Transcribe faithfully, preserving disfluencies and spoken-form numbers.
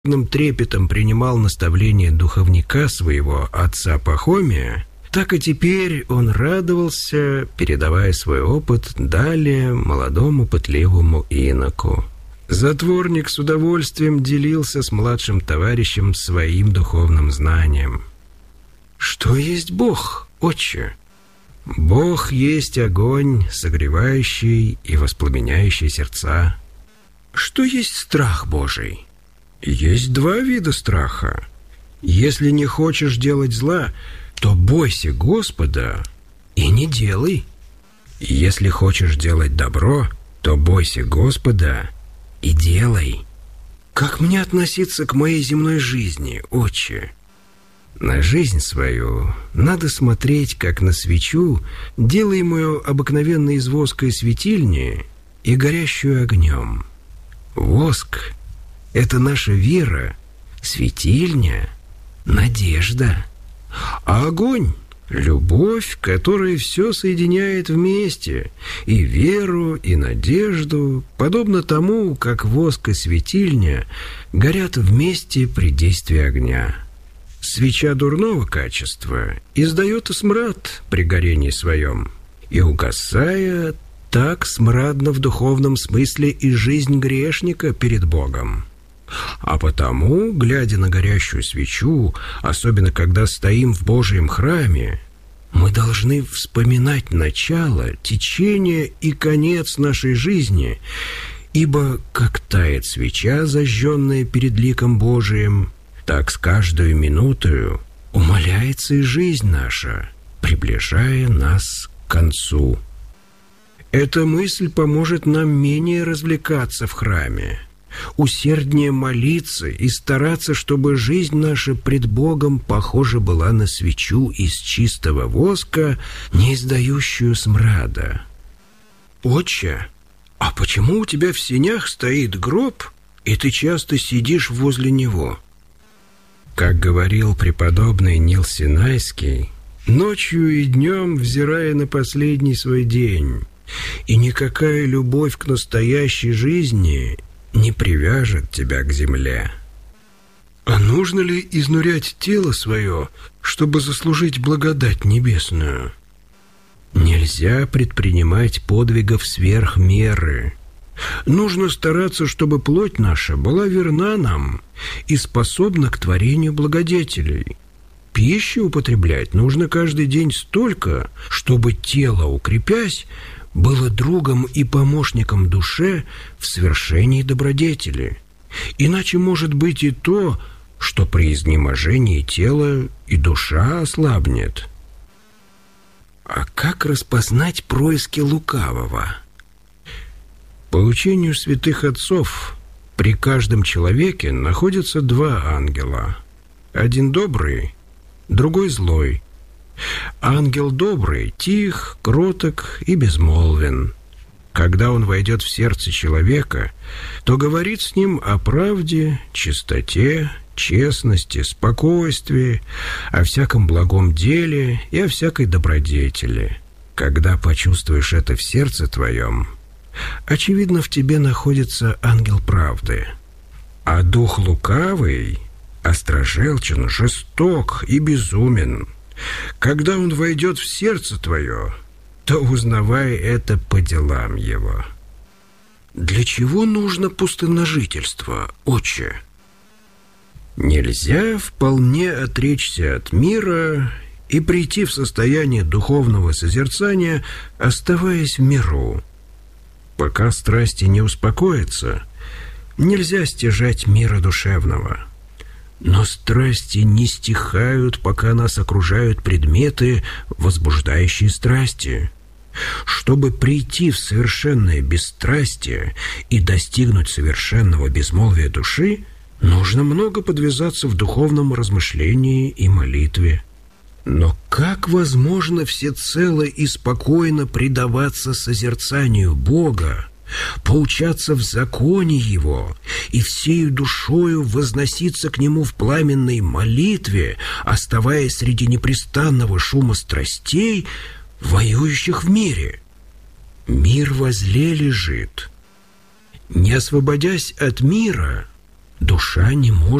трепетом принимал наставления духовника своего отца Пахомия, так и теперь он радовался, передавая свой опыт далее молодому пытливому иноку. Затворник с удовольствием делился с младшим товарищем своим духовным знанием. «Что есть Бог, отче?» «Бог есть огонь, согревающий и воспламеняющий сердца». «Что есть страх Божий?» «Есть два вида страха. Если не хочешь делать зла, то бойся Господа и не делай. Если хочешь делать добро, то бойся Господа и делай». «Как мне относиться к моей земной жизни, отче?» «На жизнь свою надо смотреть, как на свечу, делаемую обыкновенно из воска и светильни и горящую огнем. Воск — это наша вера, светильня — надежда, а огонь — любовь, которая все соединяет вместе, и веру, и надежду, подобно тому, как воск и светильня горят вместе при действии огня. Свеча дурного качества издает смрад при горении своем, и, угасая, так смрадна в духовном смысле и жизнь грешника перед Богом. А потому, глядя на горящую свечу, особенно когда стоим в Божьем храме, мы должны вспоминать начало, течение и конец нашей жизни, ибо как тает свеча, зажженная перед ликом Божиим, так с каждую минутою умаляется и жизнь наша, приближая нас к концу. Эта мысль поможет нам менее развлекаться в храме, усерднее молиться и стараться, чтобы жизнь наша пред Богом похожа была на свечу из чистого воска, не издающую смрада. «Отче, а почему у тебя в сенях стоит гроб, и ты часто сидишь возле него?» Как говорил преподобный Нил Синайский, ночью и днем взирая на последний свой день, и никакая любовь к настоящей жизни не привяжет тебя к земле. А нужно ли изнурять тело свое, чтобы заслужить благодать небесную? Нельзя предпринимать подвигов сверх меры. Нужно стараться, чтобы плоть наша была верна нам и способна к творению благодетелей. Пищи употреблять нужно каждый день столько, чтобы тело, укрепясь, было другом и помощником душе в свершении добродетели. Иначе может быть и то, что при изнеможении тела и душа ослабнет. А как распознать происки лукавого? По учению святых отцов, при каждом человеке находятся два ангела. Один добрый, другой злой. Ангел добрый тих, кроток и безмолвен. Когда он войдет в сердце человека, то говорит с ним о правде, чистоте, честности, спокойствии, о всяком благом деле и о всякой добродетели. Когда почувствуешь это в сердце твоем, очевидно, в тебе находится ангел правды. А дух лукавый, острожелчен, жесток и безумен. Когда он войдет в сердце твое, то узнавай это по делам его. Для чего нужно пустынножительство, отче? Нельзя вполне отречься от мира и прийти в состояние духовного созерцания, оставаясь в миру. Пока страсти не успокоятся, нельзя стяжать мира душевного. Но страсти не стихают, пока нас окружают предметы, возбуждающие страсти. Чтобы прийти в совершенное бесстрастие и достигнуть совершенного безмолвия души, нужно много подвязаться в духовном размышлении и молитве. Но как возможно всецело и спокойно предаваться созерцанию Бога, поучаться в законе Его и всею душою возноситься к Нему в пламенной молитве, оставаясь среди непрестанного шума страстей, воюющих в мире? Мир возле лежит. Не освободясь от мира, душа не может